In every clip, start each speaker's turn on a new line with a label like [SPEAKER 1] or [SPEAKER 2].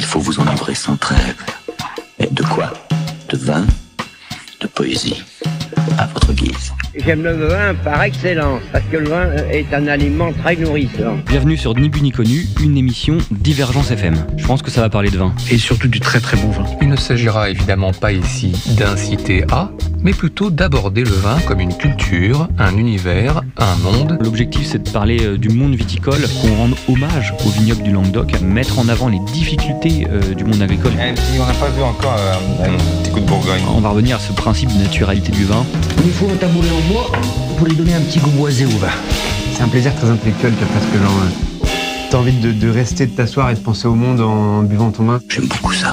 [SPEAKER 1] faut vous enivrer sans trêve. Et de quoi? De vin, de poésie, à votre guise.
[SPEAKER 2] J'aime le vin par excellence, parce que le vin est un aliment très nourrissant.
[SPEAKER 3] Bienvenue sur Ni Bu Ni Connu, une émission Divergence FM. Je pense que ça va parler de vin.
[SPEAKER 4] Et surtout du très très bon vin.
[SPEAKER 5] Il ne s'agira évidemment pas ici d'inciter à, mais plutôt d'aborder le vin comme une culture, un univers, un monde.
[SPEAKER 3] L'objectif, c'est de parler du monde viticole, qu'on rende hommage au vignoble du Languedoc, mettre en avant les difficultés du monde agricole.
[SPEAKER 6] Si on n'a pas vu encore un petit coup de Bourgogne.
[SPEAKER 3] On va revenir à ce principe de naturalité du vin.
[SPEAKER 7] Il faut un tabouret en bois pour lui donner un petit goût boisé au vin.
[SPEAKER 8] C'est un plaisir très intellectuel, tu as presque genre... T'as envie de rester, de t'asseoir et de penser au monde en buvant ton vin.
[SPEAKER 1] J'aime beaucoup ça.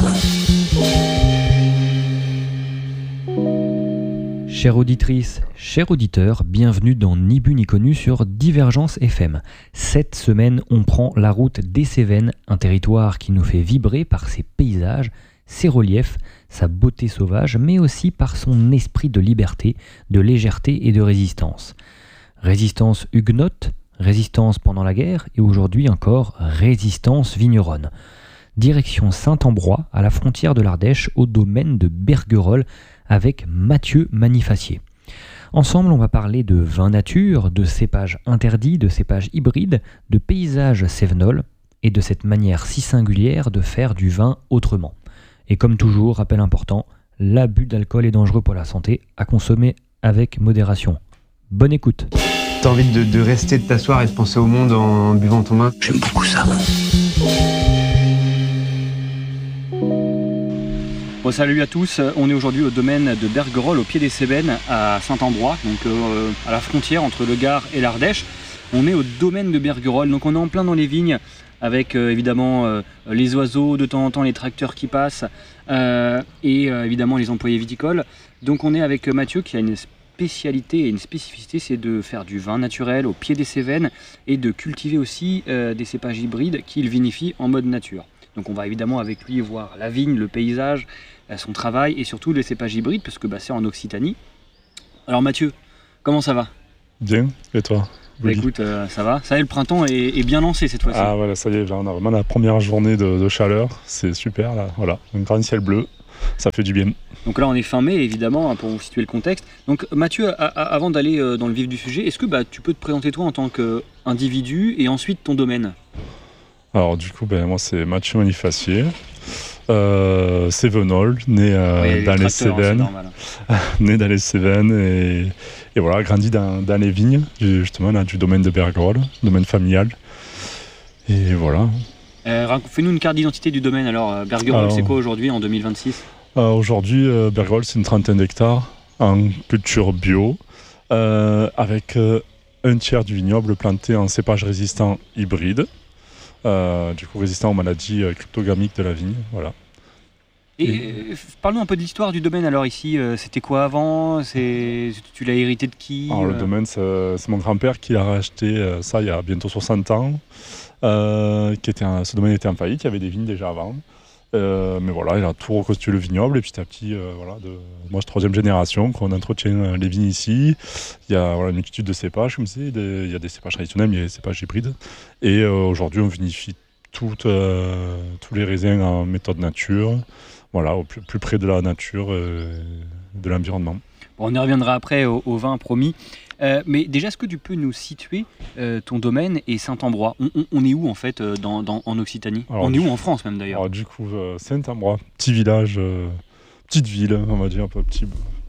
[SPEAKER 3] Chères auditrices, chers auditeurs, bienvenue dans Ni Bu Ni Connu sur Divergence FM. Cette semaine, on prend la route des Cévennes, un territoire qui nous fait vibrer par ses paysages, ses reliefs, sa beauté sauvage, mais aussi par son esprit de liberté, de légèreté et de résistance. Résistance huguenote, résistance pendant la guerre et aujourd'hui encore résistance vigneronne. Direction Saint-Ambrois, à la frontière de l'Ardèche, au domaine de Berguerolles, avec Mathieu Manifacier. Ensemble, on va parler de vin nature, de cépages interdits, de cépages hybrides, de paysages cévenols et de cette manière si singulière de faire du vin autrement. Et comme toujours, rappel important, l'abus d'alcool est dangereux pour la santé, à consommer avec modération. Bonne écoute.
[SPEAKER 8] T'as envie de rester, de t'asseoir et de penser au monde en buvant ton vin.
[SPEAKER 1] J'aime beaucoup ça.
[SPEAKER 3] Bon, salut à tous, on est aujourd'hui au domaine de Berguerolles, au pied des Cévennes, à Saint-Ambrois, donc à la frontière entre le Gard et l'Ardèche. On est au domaine de Berguerolles, donc on est en plein dans les vignes, avec évidemment les oiseaux, de temps en temps les tracteurs qui passent, et évidemment les employés viticoles. Donc on est avec Mathieu qui a une spécialité et une spécificité, c'est de faire du vin naturel au pied des Cévennes et de cultiver aussi des cépages hybrides qu'il vinifie en mode nature. Donc on va évidemment avec lui voir la vigne, le paysage, son travail et surtout les cépages hybrides parce que c'est en Occitanie. Alors Mathieu, comment ça va?
[SPEAKER 9] Bien, et toi?
[SPEAKER 3] Écoute, ça va. Ça y est, le printemps est bien lancé cette fois-ci.
[SPEAKER 9] Ah voilà, ça y est, là, on a vraiment la première journée de chaleur, c'est super là, voilà, un grand ciel bleu, ça fait du bien. Donc
[SPEAKER 3] là on est fin mai évidemment, pour vous situer le contexte. Donc Mathieu, avant d'aller dans le vif du sujet, est-ce que tu peux te présenter toi en tant qu'individu et ensuite ton domaine?
[SPEAKER 9] Alors du coup, moi c'est Mathieu Manifacier, cévenol, né dans les Cévennes, né dans les Cévennes et voilà, grandi dans les vignes, justement là, du domaine de Berguerolles, domaine familial. Et voilà.
[SPEAKER 3] Fais-nous une carte d'identité du domaine alors. Berguerolles, c'est quoi aujourd'hui en 2026?
[SPEAKER 9] Aujourd'hui, Berguerolles, c'est une trentaine d'hectares en culture bio, avec un tiers du vignoble planté en cépages résistants hybrides. Du coup résistant aux maladies cryptogamiques de la vigne, voilà.
[SPEAKER 3] Et parle-nous un peu de l'histoire du domaine alors ici, c'était quoi avant? Tu l'as hérité de qui?
[SPEAKER 9] Alors le domaine, c'est mon grand-père qui l'a racheté ça il y a bientôt 60 ans. Ce domaine était en faillite, il y avait des vignes déjà avant. Mais voilà, il a tout reconstitué le vignoble et petit à petit, moi je suis troisième génération, qu'on entretient les vignes ici. Il y a une multitude de cépages, comme c'est, il y a des cépages traditionnels, mais il y a des cépages hybrides. Et aujourd'hui, on vinifie tous les raisins en méthode nature, voilà, au plus près de la nature, de l'environnement.
[SPEAKER 3] Bon, on y reviendra après au vin promis. Mais déjà, est-ce que tu peux nous situer ton domaine et Saint-Ambrois? On est où en fait en Occitanie? Alors, on est où en France même d'ailleurs?
[SPEAKER 9] Alors du coup, Saint-Ambrois, petit village, petite ville, on va dire un peu petit,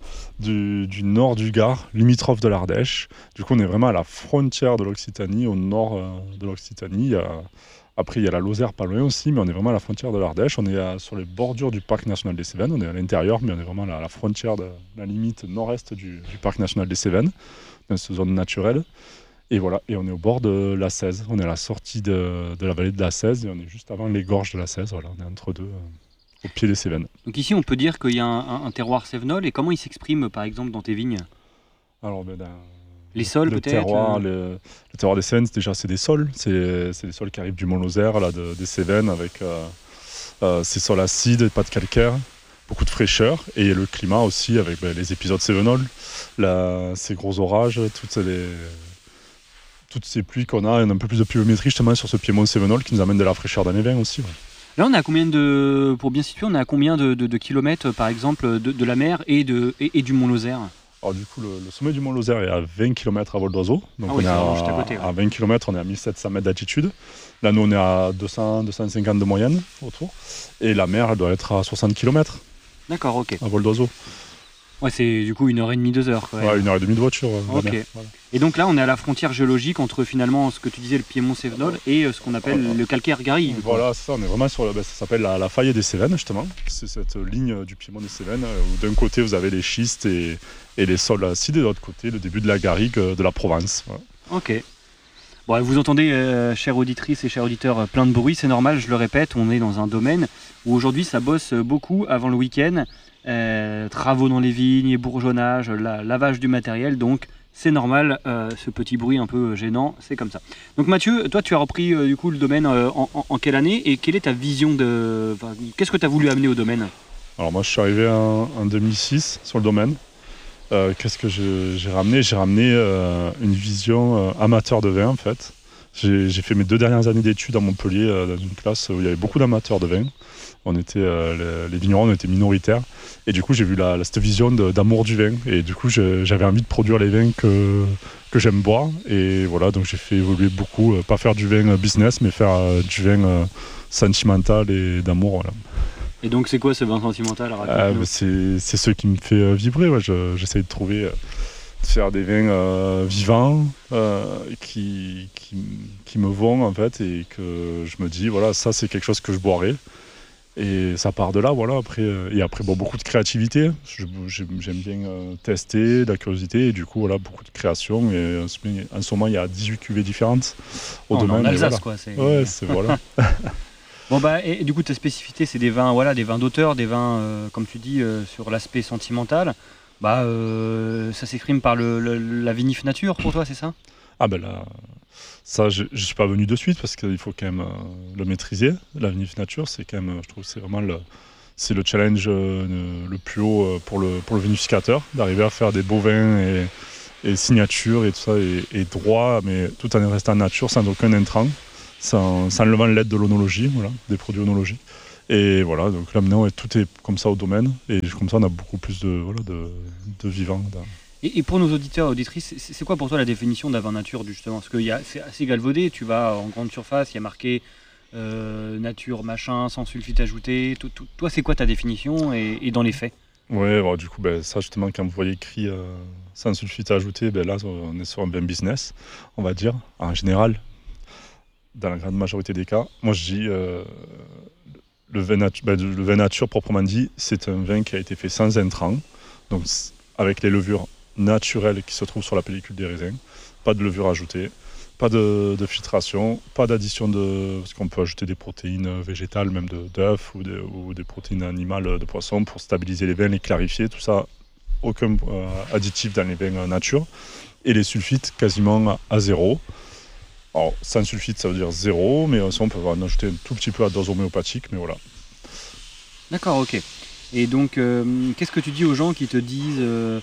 [SPEAKER 9] du nord du Gard, limitrophe de l'Ardèche. Du coup, on est vraiment à la frontière de l'Occitanie, au nord de l'Occitanie. Après, il y a la Lozère pas loin aussi, mais on est vraiment à la frontière de l'Ardèche. On est sur les bordures du parc national des Cévennes. On est à l'intérieur, mais on est vraiment à la frontière de la limite nord-est du parc national des Cévennes, dans cette zone naturelle. Et voilà, et on est au bord de la Cèze. On est à la sortie de la vallée de la Cèze et on est juste avant les gorges de la Cèze. Voilà, on est entre deux, au pied des Cévennes.
[SPEAKER 3] Donc ici, on peut dire qu'il y a un terroir cévenol. Et comment il s'exprime, par exemple, dans tes vignes?
[SPEAKER 9] Alors,
[SPEAKER 3] les sols
[SPEAKER 9] le
[SPEAKER 3] peut-être
[SPEAKER 9] le terroir des Cévennes, déjà c'est des sols. C'est des sols qui arrivent du Mont Lozère, là, des Cévennes, avec ces sols acides, pas de calcaire, beaucoup de fraîcheur. Et le climat aussi, avec les épisodes cévenols, ces gros orages, toutes ces pluies qu'on a, un peu plus de pluviométrie justement sur ce piémont cévenol qui nous amène de la fraîcheur dans les vins aussi. Ouais.
[SPEAKER 3] Là, on est à combien pour bien situer, on est à combien de kilomètres, par exemple, de la mer et du Mont Lozère?
[SPEAKER 9] Alors du coup, le sommet du Mont Lozère est à 20 km à vol d'oiseau. Donc
[SPEAKER 3] oui,
[SPEAKER 9] on est
[SPEAKER 3] juste à côté, ouais.
[SPEAKER 9] à 20 km, on est à 1700 mètres d'altitude. Là, nous, on est à 200-250 de moyenne autour. Et la mer, elle doit être à 60 km
[SPEAKER 3] D'accord, ok.
[SPEAKER 9] à vol d'oiseau.
[SPEAKER 3] Ouais, c'est du coup 1h30, 2 heures.
[SPEAKER 9] Ouais, 1h30 de voiture.
[SPEAKER 3] Ok.
[SPEAKER 9] La mer, voilà.
[SPEAKER 3] Et donc là, on est à la frontière géologique entre finalement ce que tu disais, le Piémont-Cévenol, et ce qu'on appelle le calcaire garrigue.
[SPEAKER 9] Voilà, c'est ça, on est vraiment sur ça s'appelle la faille des Cévennes, justement. C'est cette ligne du Piémont des Cévennes où d'un côté vous avez les schistes et les sols acides, et de l'autre côté le début de la garrigue de la Provence. Voilà.
[SPEAKER 3] Ok. Bon, vous entendez, chères auditrices et chers auditeurs, plein de bruit, c'est normal, je le répète, on est dans un domaine où aujourd'hui ça bosse beaucoup avant le week-end. Travaux dans les vignes, bourgeonnage, lavage du matériel, donc c'est normal, ce petit bruit un peu gênant, c'est comme ça. Donc Mathieu, toi tu as repris du coup le domaine en quelle année, et quelle est ta vision qu'est-ce que tu as voulu amener au domaine?
[SPEAKER 9] Alors moi je suis arrivé en 2006 sur le domaine. Qu'est-ce que j'ai ramené? J'ai ramené une vision amateur de vin en fait. J'ai fait mes 2 dernières années d'études à Montpellier dans une classe où il y avait beaucoup d'amateurs de vin. On était, les vignerons étaient minoritaires, et du coup j'ai vu cette vision d'amour du vin, et du coup j'avais envie de produire les vins que j'aime boire, et voilà, donc j'ai fait évoluer beaucoup, pas faire du vin business, mais faire du vin sentimental et d'amour. Voilà.
[SPEAKER 3] Et donc c'est quoi ce vin sentimental?
[SPEAKER 9] C'est ce qui me fait vibrer, ouais. J'essaie de trouver, de faire des vins vivants qui me vont en fait, et que je me dis voilà, ça c'est quelque chose que je boirai. Et ça part de là, voilà. Après, bon, beaucoup de créativité. J'aime bien tester, la curiosité, et du coup, voilà, beaucoup de création. Et en ce moment, il y a 18 cuvées différentes au domaine.
[SPEAKER 3] En Alsace,
[SPEAKER 9] voilà.
[SPEAKER 3] quoi.
[SPEAKER 9] Ouais, c'est voilà.
[SPEAKER 3] Bon, et du coup, ta spécificité, c'est des vins, voilà, des vins d'auteur, des vins, comme tu dis, sur l'aspect sentimental. Ça s'exprime par la vinif nature pour toi, c'est ça?
[SPEAKER 9] Ah ben là, ça, je suis pas venu de suite, parce qu'il faut quand même le maîtriser. La vinif nature, c'est quand même, je trouve, c'est vraiment le challenge le plus haut pour le vinificateur, d'arriver à faire des beaux vins et signature et tout ça, et droit, mais tout en restant nature, sans aucun intrant, sans levant l'aide de l'onologie, voilà, des produits onologiques. Et voilà, donc là maintenant tout est comme ça au domaine, et comme ça on a beaucoup plus de vivants.
[SPEAKER 3] Et pour nos auditeurs et auditrices, c'est quoi pour toi la définition d'un vin nature, justement? Parce que c'est assez galvaudé, tu vas en grande surface, il y a marqué nature machin, sans sulfite ajouté. Toi, c'est quoi ta définition et dans les faits?
[SPEAKER 9] Ouais, bon, du coup, ça justement, quand vous voyez écrit sans sulfite ajouté, là on est sur un vin business, on va dire, en général, dans la grande majorité des cas. Moi je dis, le vin nature proprement dit, c'est un vin qui a été fait sans intrants, donc avec les levures naturelles qui se trouvent sur la pellicule des raisins, pas de levure ajoutée, pas de filtration, pas d'addition parce qu'on peut ajouter des protéines végétales, même d'œufs ou des protéines animales de poisson pour stabiliser les vins, les clarifier, tout ça, aucun additif dans les vins nature, et les sulfites quasiment à zéro. Alors sans sulfite ça veut dire zéro, mais on peut en ajouter un tout petit peu à dose homéopathique, mais voilà.
[SPEAKER 3] D'accord, ok. Et donc, qu'est-ce que tu dis aux gens qui te disent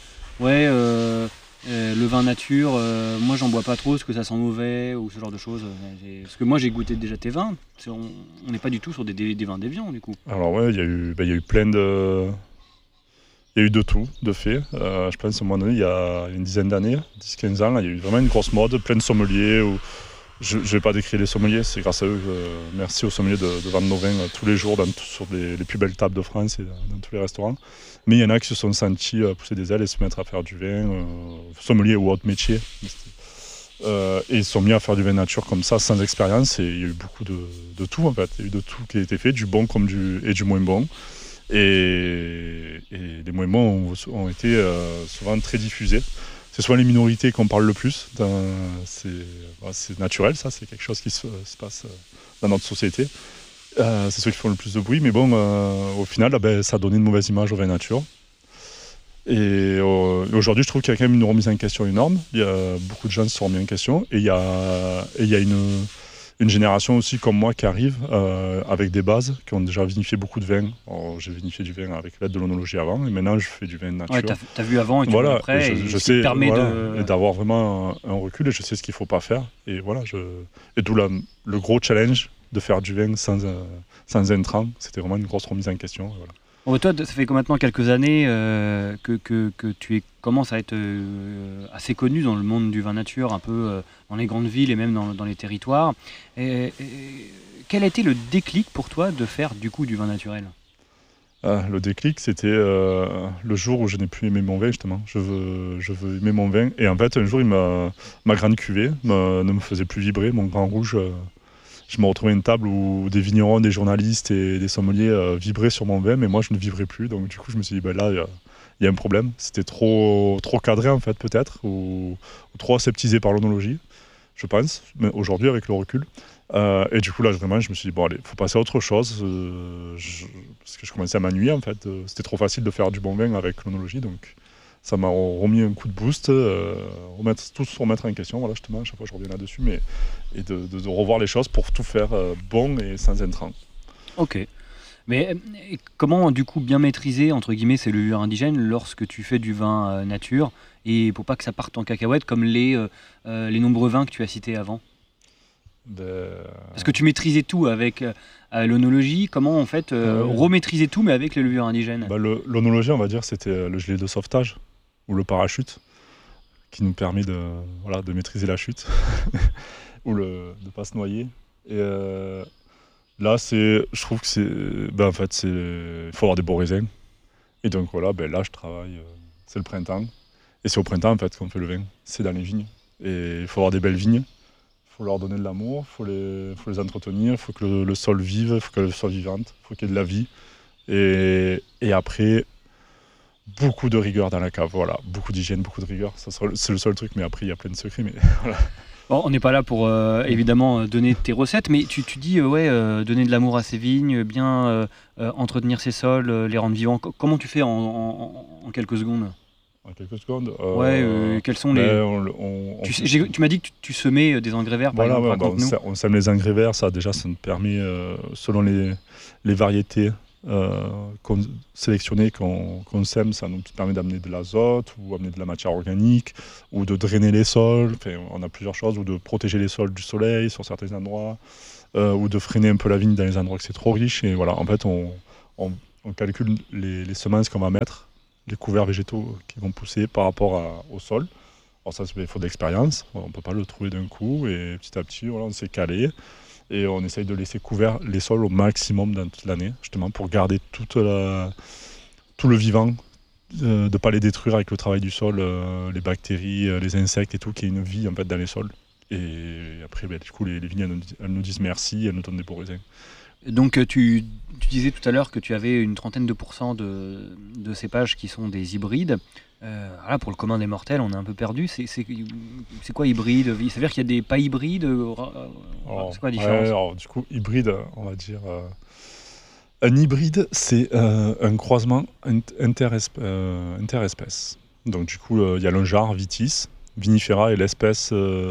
[SPEAKER 3] le vin nature, moi j'en bois pas trop parce que ça sent mauvais, ou ce genre de choses? Parce que moi j'ai goûté déjà tes vins, on n'est pas du tout sur des vins déviants du coup.
[SPEAKER 9] Alors ouais, il y a eu plein de... Il y a eu de tout, de fait. Je pense à un moment donné, il y a une dizaine d'années, 10-15 ans, là, il y a eu vraiment une grosse mode, plein de sommeliers. Je ne vais pas décrire les sommeliers, c'est grâce à eux. Merci aux sommeliers de vendre nos vins tous les jours sur les plus belles tables de France et dans tous les restaurants. Mais il y en a qui se sont sentis pousser des ailes et se mettre à faire du vin, sommelier ou autre métier. Et ils se sont mis à faire du vin nature comme ça, sans expérience. Et il y a eu beaucoup de tout en fait. Il y a eu de tout qui a été fait, du bon comme du moins bon. Et les moins bons ont été souvent très diffusés. C'est souvent les minorités qu'on parle le plus. C'est naturel, ça, c'est quelque chose qui se passe dans notre société. C'est ceux qui font le plus de bruit, mais bon, au final, ça a donné une mauvaise image au vin nature. Et aujourd'hui, je trouve qu'il y a quand même une remise en question énorme. Il y a beaucoup de gens qui se sont remis en question, et il y a une génération aussi comme moi qui arrive avec des bases, qui ont déjà vinifié beaucoup de vin. J'ai vinifié du vin avec l'aide de l'onologie avant, et maintenant je fais du vin nature.
[SPEAKER 3] Ouais, t'as vu avant et tu vois après, et
[SPEAKER 9] je
[SPEAKER 3] ce qui
[SPEAKER 9] sais,
[SPEAKER 3] permet
[SPEAKER 9] et d'avoir vraiment un recul, et je sais ce qu'il ne faut pas faire. Et voilà, et d'où le gros challenge de faire du vin sans intrants. C'était vraiment une grosse remise en question. Voilà.
[SPEAKER 3] Bon, toi, ça fait maintenant quelques années que tu commences à être assez connu dans le monde du vin nature, un peu dans les grandes villes et même dans les territoires. Quel a été le déclic pour toi de faire du coup du vin naturel ?
[SPEAKER 9] Le déclic, c'était le jour où je n'ai plus aimé mon vin, justement. Je veux aimer mon vin. Et en fait, un jour, ma grande cuvée ne me faisait plus vibrer. Mon Grand Rouge, je me retrouvais à une table où des vignerons, des journalistes et des sommeliers vibraient sur mon vin, mais moi, je ne vibrais plus. Donc, du coup, je me suis dit, là, il y a un problème. C'était trop cadré, en fait, peut-être, ou trop aseptisé par l'onologie, je pense, mais aujourd'hui, avec le recul. Et du coup, là, vraiment, je me suis dit, allez, faut passer à autre chose. Parce que je commençais à m'ennuyer, en fait. C'était trop facile de faire du bon vin avec l'onologie, donc ça m'a remis un coup de boost, tout se remettre en question, voilà, justement, à chaque fois je reviens là-dessus, et de revoir les choses pour tout faire bon et sans intrants.
[SPEAKER 3] Ok. Mais comment, du coup, bien maîtriser, entre guillemets, ces levures indigènes lorsque tu fais du vin nature, et pour pas que ça parte en cacahuète, comme les nombreux vins que tu as cités avant ? Parce que tu maîtrisais tout avec l'onologie, comment en fait remaîtriser tout mais avec les levures indigènes ?
[SPEAKER 9] L'onologie, on va dire, c'était le gilet de sauvetage ou le parachute qui nous permet de maîtriser la chute ou de ne pas se noyer. Et là, je trouve que en fait, il faut avoir des beaux raisins. Et donc voilà, là je travaille, c'est le printemps. Et c'est au printemps en fait qu'on fait le vin, c'est dans les vignes. Et il faut avoir des belles vignes. Il faut leur donner de l'amour, il faut les entretenir, il faut que le sol vive, il faut qu'elle soit vivante, il faut qu'il y ait de la vie. Et après, beaucoup de rigueur dans la cave, voilà, beaucoup d'hygiène, beaucoup de rigueur. C'est le seul truc, mais après, il y a plein de secrets. Mais voilà.
[SPEAKER 3] Bon, on n'est pas là pour évidemment donner tes recettes, mais tu dis donner de l'amour à ses vignes, bien entretenir ses sols, les rendre vivants. Comment tu fais en quelques secondes ?
[SPEAKER 9] En quelques secondes.
[SPEAKER 3] Quels sont les. Tu m'as dit que tu semais des engrais verts, par exemple.
[SPEAKER 9] On sème les engrais verts, ça nous permet, selon les variétés sélectionnées qu'on sème, ça nous permet d'amener de l'azote ou amener de la matière organique ou de drainer les sols. Enfin, on a plusieurs choses, ou de protéger les sols du soleil sur certains endroits, ou de freiner un peu la vigne dans les endroits où c'est trop riche. Et voilà, en fait, on calcule les semences qu'on va mettre, les couverts végétaux qui vont pousser par rapport au sol. Alors ça, il faut de l'expérience, on ne peut pas le trouver d'un coup, et petit à petit, voilà, on s'est calé, et on essaye de laisser couverts les sols au maximum dans toute l'année, justement pour garder tout le vivant, de ne pas les détruire avec le travail du sol, les bactéries, les insectes et tout, qui est une vie en fait dans les sols. Et après, du coup, les vignes, elles nous disent merci, elles nous donnent des beaux raisins.
[SPEAKER 3] Donc tu disais tout à l'heure que tu avais une trentaine de pourcents de cépages qui sont des hybrides. Voilà, pour le commun des mortels, on est un peu perdu. C'est quoi hybride ? Ça veut dire qu'il y a des pas hybrides ? C'est quoi la différence ?
[SPEAKER 9] Alors, du coup, hybride, on va dire... un hybride, c'est un croisement interespèce. Donc du coup, il y a le genre Vitis, vinifera, et l'espèce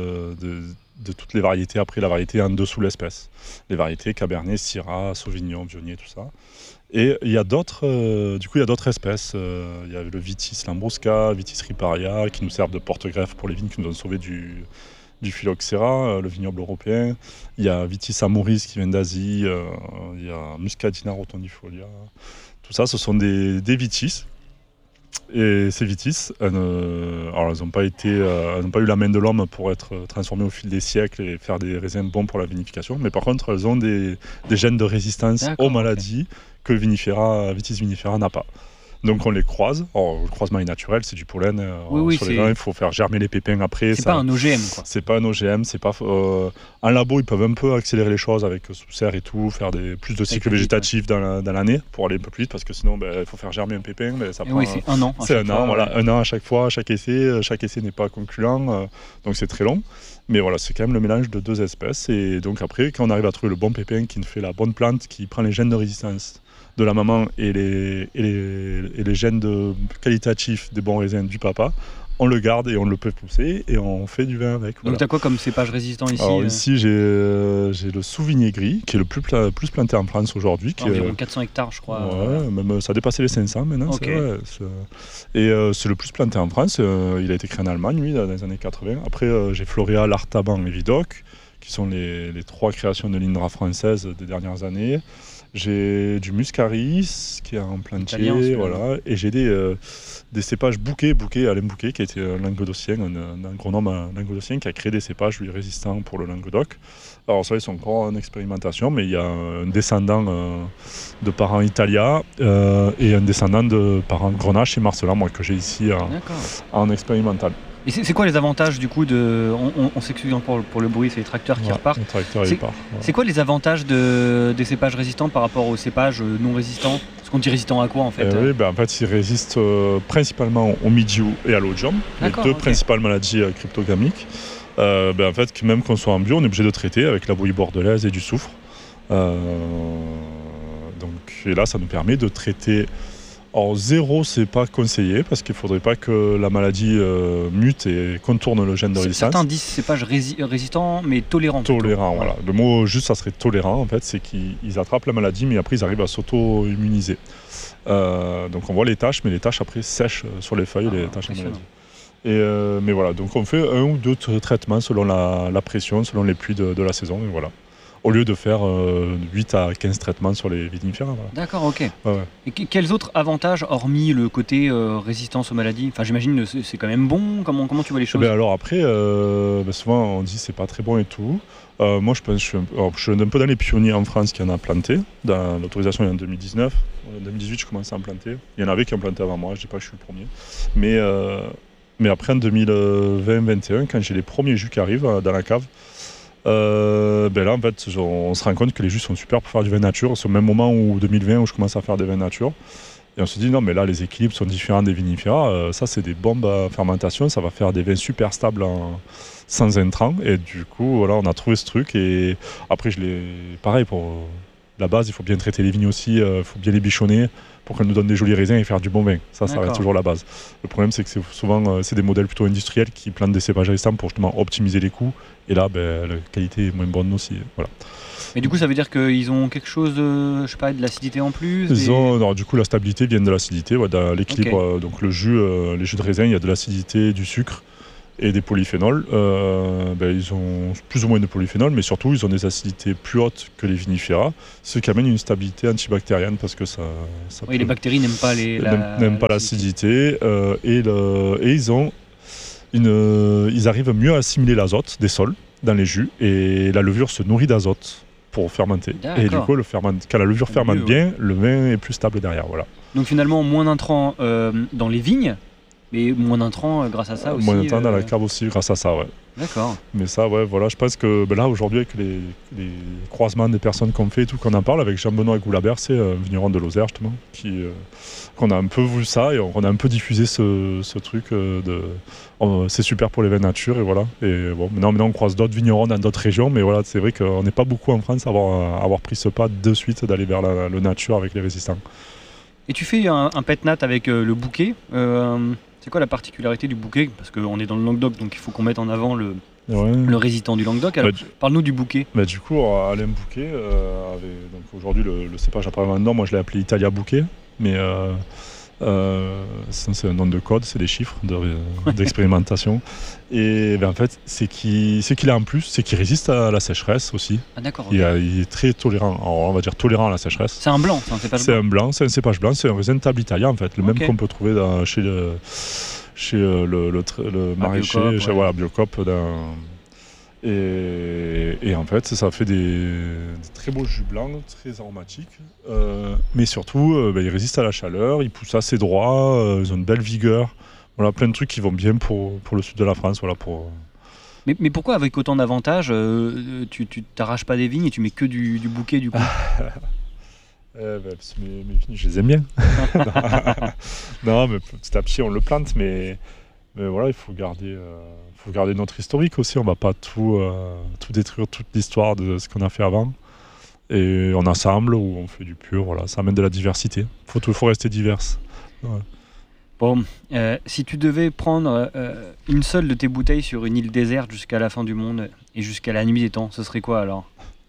[SPEAKER 9] de toutes les variétés, après la variété en dessous de l'espèce. Les variétés Cabernet, Syrah, Sauvignon, Viognier, tout ça. Et il y a d'autres espèces. Il y a le Vitis lambrusca, Vitis riparia, qui nous servent de porte-greffe pour les vignes qui nous ont sauvé du phylloxéra, le vignoble européen. Il y a Vitis amoris qui vient d'Asie. Il y a Muscadina rotundifolia. Tout ça, ce sont des Vitis. Et ces Vitis, elles n'ont pas eu la main de l'homme pour être transformées au fil des siècles et faire des raisins bons pour la vinification. Mais par contre, elles ont des gènes de résistance aux maladies que Vitis vinifera n'a pas. Donc on les croise. Alors, le croisement est naturel, c'est du pollen. Sur les vins, il faut faire germer les pépins après.
[SPEAKER 3] C'est pas un OGM, quoi.
[SPEAKER 9] C'est pas un OGM. C'est pas, en labo, ils peuvent un peu accélérer les choses avec sous-serre et tout, faire plus de cycles végétatifs dans l'année pour aller un peu plus vite, parce que sinon, il faut faire germer un pépin. Ça prend,
[SPEAKER 3] c'est un an.
[SPEAKER 9] C'est un an, voilà, un an à chaque fois, chaque essai. Chaque essai n'est pas concluant, donc c'est très long. Mais voilà, c'est quand même le mélange de deux espèces. Et donc après, quand on arrive à trouver le bon pépin qui nous fait la bonne plante, qui prend les gènes de résistance de la maman et les gènes qualitatifs des bons raisins du papa, on le garde et on le peut pousser et on fait du vin avec.
[SPEAKER 3] Donc tu as quoi comme cépage résistant ici ?
[SPEAKER 9] Alors ici j'ai le Souvigné gris qui est le plus planté en France aujourd'hui.
[SPEAKER 3] Environ 400 hectares je crois.
[SPEAKER 9] Ouais, même ça a dépassé les 500 maintenant.
[SPEAKER 3] Okay.
[SPEAKER 9] C'est le plus planté en France. Il a été créé en Allemagne lui dans les années 80. Après j'ai Floréal, Artaban et Vidocq qui sont les 3 créations de l'INRA française des dernières années. J'ai du Muscaris qui est en plantier, voilà, et j'ai des cépages Bouquet, Alain Bouquet, qui était un languedocien, un agronome languedocien qui a créé des cépages lui, résistants pour le Languedoc. Alors ça, ils sont encore en expérimentation, mais il y a un descendant de parents italiens et un descendant de parents Grenache chez Marcelin, moi, que j'ai ici en expérimental.
[SPEAKER 4] Et c'est quoi les avantages du coup de... On s'excuse pour le bruit, c'est les tracteurs qui repartent.
[SPEAKER 9] Les tracteurs, ils partent.
[SPEAKER 4] C'est quoi les avantages des cépages résistants par rapport aux cépages non résistants? Parce qu'on dit résistant à quoi en fait?
[SPEAKER 9] En fait, ils résistent principalement au mildiou et à l'oïdium, les deux principales maladies cryptogamiques. En fait, même qu'on soit en bio, on est obligé de traiter avec la bouillie bordelaise et du soufre. Et là, ça nous permet de traiter... Alors 0, c'est pas conseillé parce qu'il faudrait pas que la maladie mute et contourne le gène de résistance.
[SPEAKER 4] Certains disent cépages résistants mais tolérants.
[SPEAKER 9] Tolérants, voilà. Le mot juste, ça serait tolérant en fait, c'est qu'ils attrapent la maladie mais après ils arrivent à s'auto-immuniser. Donc on voit les taches, mais les taches après sèchent sur les feuilles, les taches de maladie. Mais voilà, donc on fait 1 ou 2 traitements selon la pression, selon les pluies de la saison, et voilà. Au lieu de faire 8 à 15 traitements sur les vinifères. Voilà.
[SPEAKER 4] D'accord, ok.
[SPEAKER 9] Ouais.
[SPEAKER 4] Et quels autres avantages, hormis le côté résistance aux maladies? Enfin, j'imagine que c'est quand même bon. Comment tu vois les choses?
[SPEAKER 9] Alors après, souvent on dit c'est pas très bon et tout. Moi je pense, je suis un peu dans les pionniers en France qui en a planté. Dans l'autorisation il y a en 2019. En 2018 je commençais à en planter. Il y en avait qui en plantaient avant moi, je dis pas que je suis le premier. Mais après en 2020-2021, quand j'ai les premiers jus qui arrivent dans la cave, là en fait on se rend compte que les jus sont super pour faire du vin nature. C'est au même moment où 2020 où je commence à faire des vins nature et on se dit non mais là les équilibres sont différents des vinifera, ça c'est des bombes à fermentation, ça va faire des vins super stables sans intrants. Et du coup voilà, on a trouvé ce truc. Et après pareil pour la base, il faut bien traiter les vignes aussi, il faut bien les bichonner pour qu'elles nous donnent des jolis raisins et faire du bon vin. Ça reste toujours la base. Le problème, c'est que souvent, c'est des modèles plutôt industriels qui plantent des cépages résistants pour justement optimiser les coûts. Et là, la qualité est moins bonne aussi. Voilà.
[SPEAKER 4] Mais du coup, ça veut dire qu'ils ont quelque chose de, de l'acidité en plus?
[SPEAKER 9] Du coup, la stabilité vient de l'acidité, dans l'équilibre. Donc les jus de raisin, il y a de l'acidité, du sucre et des polyphénols. Ils ont plus ou moins de polyphénols, mais surtout ils ont des acidités plus hautes que les vinifera, ce qui amène une stabilité antibactérienne parce que
[SPEAKER 4] les bactéries n'aiment pas
[SPEAKER 9] l'acidité et ils arrivent mieux à assimiler l'azote des sols dans les jus, et la levure se nourrit d'azote pour fermenter. Et du coup, quand la levure fermente bien, le vin est plus stable derrière. Voilà.
[SPEAKER 4] Donc finalement, moins d'intrants dans les vignes, mais moins d'intrants grâce à ça aussi.
[SPEAKER 9] Moins d'intrants dans la cave aussi grâce à ça, ouais.
[SPEAKER 4] D'accord.
[SPEAKER 9] Mais ça, voilà, je pense que là, aujourd'hui, avec les croisements des personnes qu'on fait et tout, qu'on en parle, avec Jean-Benoît Goulabert, c'est un vigneron de Lozère, justement, qu'on a un peu vu ça et on a un peu diffusé ce truc c'est super pour les vins nature, et voilà. Et bon, maintenant on croise d'autres vignerons dans d'autres régions, mais voilà, c'est vrai qu'on n'est pas beaucoup en France à avoir pris ce pas de suite d'aller vers le nature avec les résistants.
[SPEAKER 4] Et tu fais un pet nat avec le bouquet. C'est quoi la particularité du bouquet? Parce qu'on est dans le Languedoc, donc il faut qu'on mette en avant le résistant du Languedoc. Alors, parle-nous du bouquet.
[SPEAKER 9] Du coup, Alain Bouquet, donc aujourd'hui le cépage après Vendôme, moi je l'ai appelé Italia Bouquet, mais c'est un nom de code, c'est des chiffres d'expérimentation. Et en fait, c'est qu'il a en plus, c'est qu'il résiste à la sécheresse aussi.
[SPEAKER 4] Ah d'accord.
[SPEAKER 9] Il est très tolérant. Alors, on va dire tolérant à la sécheresse.
[SPEAKER 4] C'est un blanc, c'est un cépage blanc.
[SPEAKER 9] C'est un blanc, c'est un cépage blanc, c'est un raisin de table italien en fait, le même qu'on peut trouver chez le maraîcher, Biocop. Et en fait, ça fait des très beaux jus blancs, très aromatiques. Mais surtout, ils résistent à la chaleur, ils poussent assez droit, ils ont une belle vigueur. Voilà, plein de trucs qui vont bien pour le sud de la France. Voilà,
[SPEAKER 4] Mais pourquoi, avec autant d'avantages, tu t'arraches pas des vignes et tu mets que du bouquet du coup?
[SPEAKER 9] Parce que mes vignes, je les aime bien. Non, mais petit à petit, on le plante, mais voilà, il faut garder notre historique aussi. On va pas tout détruire, toute l'histoire de ce qu'on a fait avant. Et on assemble ou on fait du pur. Voilà, ça amène de la diversité. Faut rester divers. Ouais.
[SPEAKER 4] Bon, si tu devais prendre une seule de tes bouteilles sur une île déserte jusqu'à la fin du monde et jusqu'à la nuit des temps, ce serait quoi alors?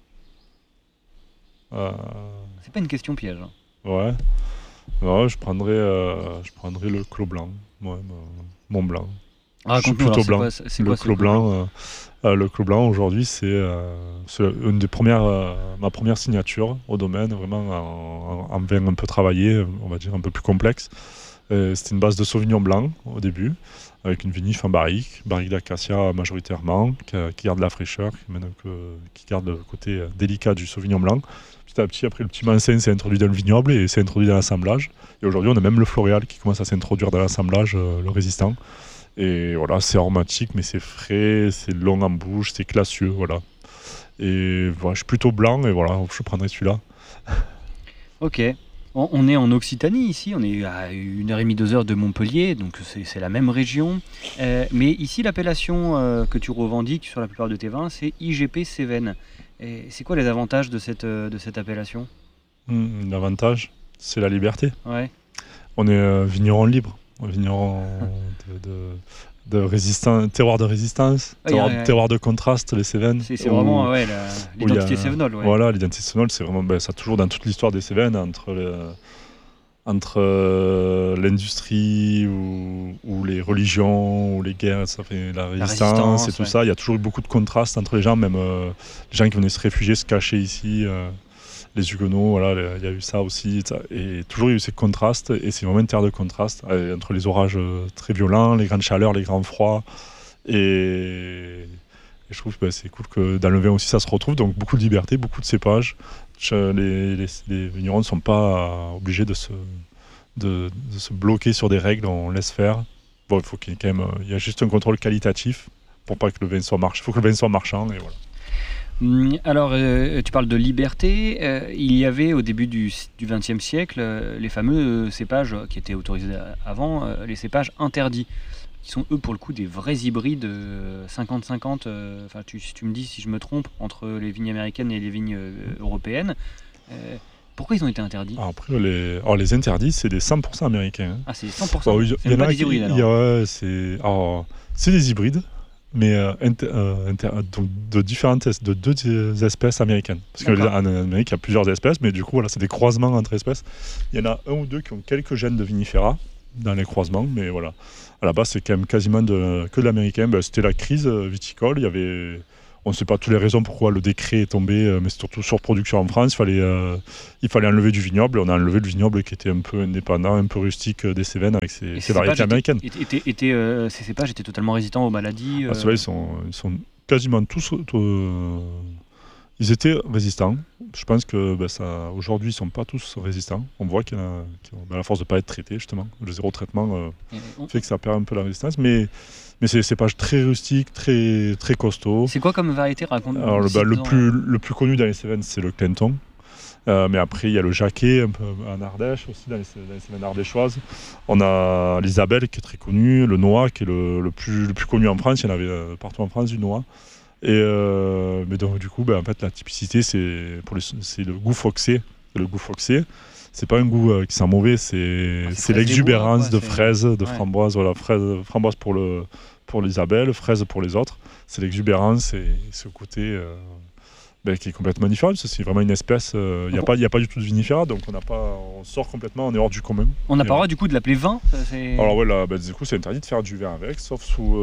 [SPEAKER 4] C'est pas une question piège.
[SPEAKER 9] Ouais. Je prendrais le Clos Blanc, mon blanc.
[SPEAKER 4] Raconte-nous,
[SPEAKER 9] plutôt
[SPEAKER 4] alors,
[SPEAKER 9] blanc.
[SPEAKER 4] C'est quoi
[SPEAKER 9] Le Clos Blanc, le Clos Blanc aujourd'hui, c'est une des ma première signature au domaine, vraiment en vin un peu travaillé, on va dire un peu plus complexe. C'était une base de Sauvignon blanc au début, avec une vinif en barrique d'acacia majoritairement, qui garde la fraîcheur, qui garde le côté délicat du Sauvignon blanc. Petit à petit, après, le petit Mansin s'est introduit dans le vignoble et s'est introduit dans l'assemblage. Et aujourd'hui, on a même le floréal qui commence à s'introduire dans l'assemblage, le résistant. Et voilà, c'est aromatique, mais c'est frais, c'est long en bouche, c'est classieux, voilà. Et voilà, je suis plutôt blanc, et voilà, je prendrai celui-là.
[SPEAKER 4] Ok. On est en Occitanie ici, on est à 1h30, 2 heures de Montpellier, donc c'est la même région. Mais ici, l'appellation que tu revendiques sur la plupart de tes vins, c'est IGP Cévennes. Et c'est quoi les avantages de cette appellation ?
[SPEAKER 9] L'avantage, c'est la liberté.
[SPEAKER 4] Ouais.
[SPEAKER 9] On est vigneron libre, vigneron de résistance, terroir de résistance, terroir de contraste, les Cévennes.
[SPEAKER 4] C'est vraiment l'identité cévenole. Ouais.
[SPEAKER 9] Voilà, l'identité cévenole, c'est vraiment, ça a toujours dans toute l'histoire des Cévennes, entre l'industrie ou les religions ou les guerres, ça fait la résistance et tout ça. Il y a toujours eu beaucoup de contrastes entre les gens, même les gens qui venaient se réfugier, se cacher ici. Les Huguenots, voilà, il y a eu ça aussi, et toujours il y a eu ces contrastes, et c'est vraiment une terre de contraste, entre les orages très violents, les grandes chaleurs, les grands froids, et je trouve que c'est cool que dans le vin aussi ça se retrouve, donc beaucoup de liberté, beaucoup de cépages. Les vignerons ne sont pas obligés de se bloquer sur des règles, on laisse faire. Bon, il faut qu'il y ait quand même, il y a juste un contrôle qualitatif pour pas que le vin soit marchand, il faut que le vin soit marchand, et voilà.
[SPEAKER 4] Alors, tu parles de liberté. Il y avait au début du XXe siècle les fameux cépages qui étaient autorisés avant, les cépages interdits, qui sont eux pour le coup des vrais hybrides 50-50. Tu me dis si je me trompe, entre les vignes américaines et les vignes européennes. Pourquoi ils ont été interdits ?
[SPEAKER 9] Après, les interdits, c'est des 100% américains.
[SPEAKER 4] Ah, c'est 100%. C'est pas des hybrides alors.
[SPEAKER 9] C'est des hybrides. Mais donc de deux espèces américaines. Parce qu'en Amérique, il y a plusieurs espèces, mais du coup, voilà, c'est des croisements entre espèces. Il y en a un ou deux qui ont quelques gènes de vinifera dans les croisements, mais voilà. À la base, c'est quand même quasiment que de l'américain. C'était la crise viticole. On ne sait pas toutes les raisons pourquoi le décret est tombé, mais c'est surtout surproduction en France. Il fallait enlever du vignoble. On a enlevé le vignoble qui était un peu indépendant, un peu rustique des Cévennes avec ses variétés américaines.
[SPEAKER 4] Ces cépages étaient totalement résistants aux maladies.
[SPEAKER 9] C'est vrai, ils sont quasiment tous. Ils étaient résistants. Je pense que aujourd'hui, ils ne sont pas tous résistants. On voit qu'il y en a qui ont, à la force de ne pas être traités, justement. Le zéro traitement fait que ça perd un peu la résistance. Mais c'est des cépages très rustiques, très, très costauds.
[SPEAKER 4] C'est quoi comme variété, raconte-nous?
[SPEAKER 9] Alors, le plus connu dans les Cévennes, c'est le Clinton. Mais après, il y a le Jacquet, un peu en Ardèche aussi, dans les Cévennes ardéchoises. On a l'Isabelle, qui est très connue, le Noah, qui est le plus connu en France. Il y en avait partout en France, du Noah. Mais donc, du coup, en fait, la typicité, c'est le goût foxé. Le goût foxé, c'est pas un goût qui sent mauvais, c'est l'exubérance de fraises, de framboises. Voilà, framboise pour l'Isabelle, fraises pour les autres. C'est l'exubérance et ce côté qui est complètement différent. C'est vraiment une espèce. Il n'y a pas du tout de vinifera, donc on sort complètement, on est hors du commun.
[SPEAKER 4] On n'a pas le droit du coup de l'appeler vin.
[SPEAKER 9] Alors du coup, c'est interdit de faire du vin avec, sauf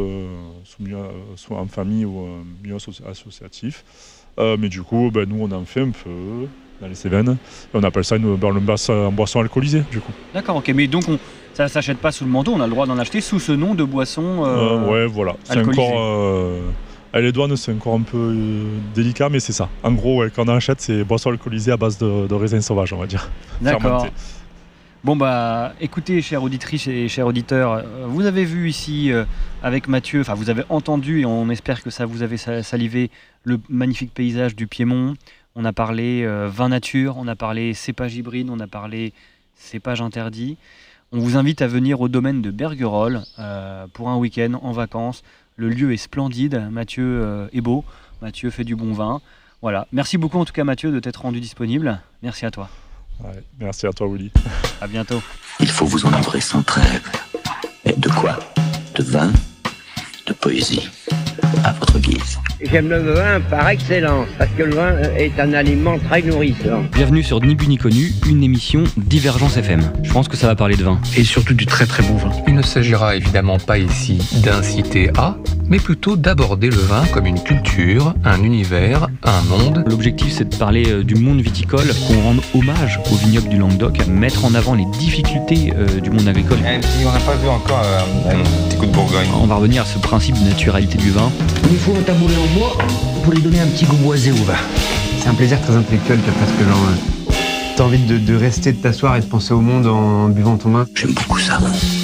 [SPEAKER 9] soit en famille ou milieu associatif. Mais du coup, nous, on en fait un peu dans les Cévennes. Et on appelle ça une boisson alcoolisée, du coup.
[SPEAKER 4] D'accord, ok. Mais donc, ça ne s'achète pas sous le manteau, on a le droit d'en acheter sous ce nom de boisson
[SPEAKER 9] ouais, voilà. C'est
[SPEAKER 4] alcoolisée.
[SPEAKER 9] Encore... les douanes, c'est encore un peu délicat, mais c'est ça. En gros, quand on achète, c'est boisson alcoolisée à base de raisins sauvages, on va dire.
[SPEAKER 4] D'accord. Bon, écoutez, chères auditrices et chers auditeurs, vous avez vu ici avec Mathieu, vous avez entendu, et on espère que ça vous avait salivé, le magnifique paysage du Piémont. On a parlé vin nature, on a parlé cépage hybride, on a parlé cépage interdit. On vous invite à venir au domaine de Bergerolles pour un week-end en vacances. Le lieu est splendide, Mathieu est beau, Mathieu fait du bon vin. Voilà. Merci beaucoup en tout cas Mathieu de t'être rendu disponible. Merci à toi.
[SPEAKER 9] Ouais, merci à toi Willy.
[SPEAKER 4] À bientôt.
[SPEAKER 1] Il faut vous enivrer sans trêve. Et de quoi? De vin, de poésie, à votre guise.
[SPEAKER 2] J'aime le vin par excellence, parce que le vin est un aliment très nourrissant.
[SPEAKER 3] Bienvenue sur Ni Bu Ni Connu, une émission Divergence FM. Je pense que ça va parler de vin.
[SPEAKER 10] Et surtout du très très bon vin.
[SPEAKER 5] Il ne s'agira évidemment pas ici d'inciter à, mais plutôt d'aborder le vin comme une culture, un univers, un monde.
[SPEAKER 3] L'objectif, c'est de parler du monde viticole, qu'on rende hommage au vignoble du Languedoc, mettre en avant les difficultés du monde agricole.
[SPEAKER 6] Si on n'a pas vu encore un petit coup de Bourgogne.
[SPEAKER 3] On va revenir à ce principe de naturalité du vin.
[SPEAKER 7] Il faut un tabouret en bois pour lui donner un petit goût boisé au vin.
[SPEAKER 8] C'est un plaisir très intellectuel, parce que t'as envie de rester, de t'asseoir et de penser au monde en buvant ton vin.
[SPEAKER 1] J'aime beaucoup ça.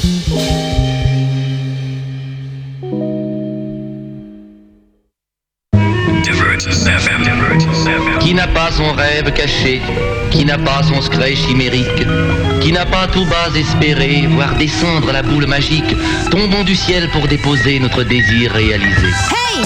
[SPEAKER 11] Qui n'a pas son rêve caché, qui n'a pas son secret chimérique, qui n'a pas tout bas espéré, voir descendre la boule magique, tombons du ciel pour déposer notre désir réalisé.
[SPEAKER 12] Hey,